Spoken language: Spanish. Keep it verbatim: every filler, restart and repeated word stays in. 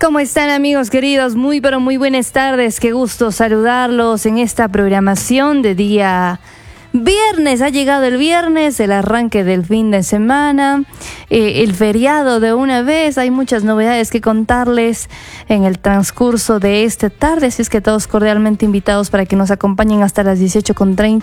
¿Cómo están, amigos queridos? Muy pero muy buenas tardes. Qué gusto saludarlos en esta programación de día viernes. Ha llegado el viernes, el arranque del fin de semana, eh, el feriado de una vez. Hay muchas novedades que contarles en el transcurso de esta tarde, así es que todos cordialmente invitados para que nos acompañen hasta las dieciocho con treinta